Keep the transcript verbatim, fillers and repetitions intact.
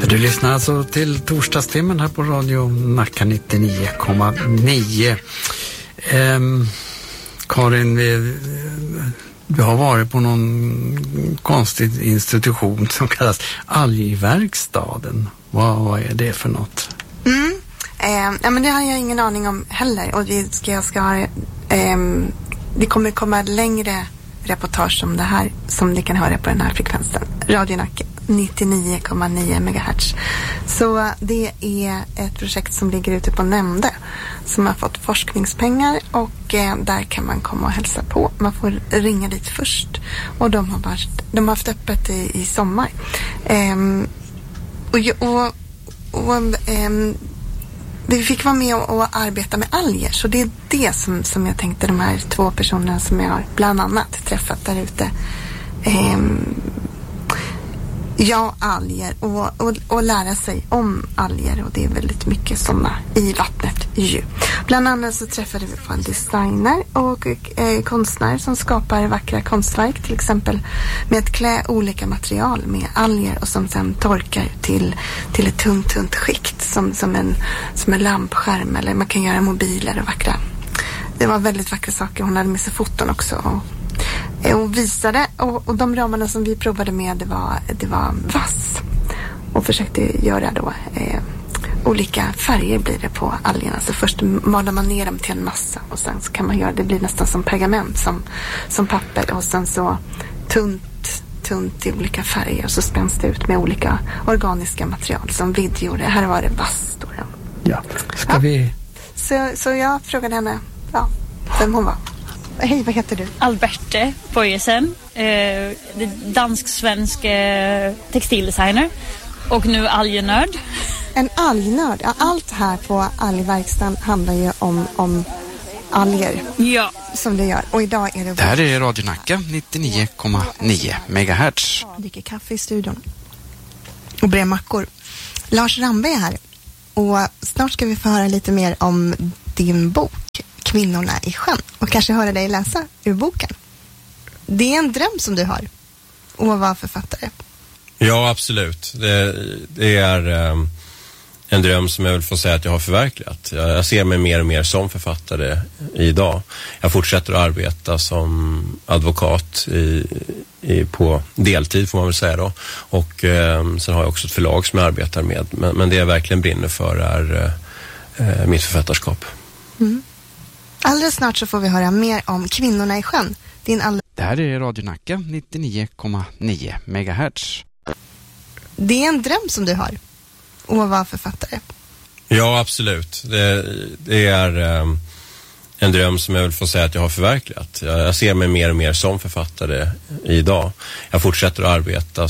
Du lyssnar alltså till torsdagstimmen här på Radio Nacka nittionio komma nio. Ehm, Karin, vi, du har varit på någon konstig institution som kallas Algverkstaden. Vad, vad är det för något? Mm. Eh, ja, men det har jag ingen aning om heller. Och vi ska, jag ska ha, eh, det kommer komma längre reportage om det här som ni kan höra på den här frekvensen. Radio Nacka nittionio komma nio megahertz. Så det är ett projekt som ligger ute på Nämnde som har fått forskningspengar och eh, där kan man komma och hälsa på. Man får ringa dit först och de har, varit, de har haft öppet i, i sommar. Ehm, och och, och ehm, vi fick vara med och, och arbeta med alger, så det är det som, som jag tänkte de här två personerna som jag har bland annat träffat där ute. Ehm, Ja, alger och, och, och lära sig om alger, och det är väldigt mycket sådana i vattnet ju. Bland annat så träffade vi på en designer och eh, konstnär som skapar vackra konstverk, till exempel med att klä olika material med alger och som sen torkar till, till ett tunt, tunt skikt som, som, en, som en lampskärm, eller man kan göra mobiler och vackra. Det var väldigt vackra saker. Hon hade med sig foton också och och visade, och, och de ramarna som vi provade med det var, det var vass och försökte göra då eh, olika färger blir det på algerna. Så först malar man ner dem till en massa och sen så kan man göra, det blir nästan som pergament, som, som papper, och sen så tunt tunt i olika färger och så spänns det ut med olika organiska material som vidjor. Det här var det vass då. Ja, ska ja. vi... Så, så jag frågade henne ja, vem hon var. Hej, vad heter du? Alberte Bojesen, eh, dansk-svensk eh, textildesigner och nu algenörd. En algnörd? Ja, allt här på algverkstan handlar ju om, om alger. Ja. Som det gör. Och idag är det... Det här är Radio Nacka nittionio komma nio megahertz. Jag dricker kaffe i studion och brer mackor. Lars Rambe är här och snart ska vi få höra lite mer om din bok Kvinnorna i sjön och kanske höra dig läsa ur boken. Det är en dröm som du har att vara författare. Ja, absolut. Det, det är um, en dröm som jag vill få säga att jag har förverkligat. Jag, jag ser mig mer och mer som författare idag. Jag fortsätter att arbeta som advokat i, i, på deltid får man väl säga då. Och um, sen har jag också ett förlag som jag arbetar med. Men, men det jag verkligen brinner för är uh, mitt författarskap. Mm. Alldeles snart så får vi höra mer om Kvinnorna i sjön. Din all... Det här är Radio Nacka nittionio komma nio megahertz. Det är en dröm som du har att vara författare. Ja, absolut. Det, det är um, en dröm som jag vill få säga att jag har förverkligat. Jag, jag ser mig mer och mer som författare idag. Jag fortsätter att arbeta